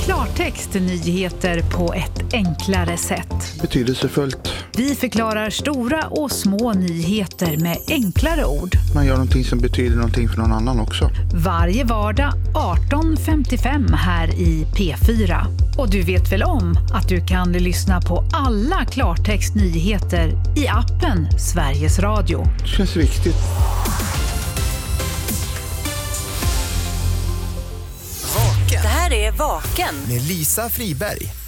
klartext nyheter på ett enklare sätt. Betydelsefullt. Vi förklarar stora och små nyheter med enklare ord. Man gör någonting som betyder någonting för någon annan också. Varje vardag 18:55 här i P4. Och du vet väl om att du kan lyssna på alla klartextnyheter i appen Sveriges Radio. Det känns viktigt. Det här är Vaken med Lisa Friberg.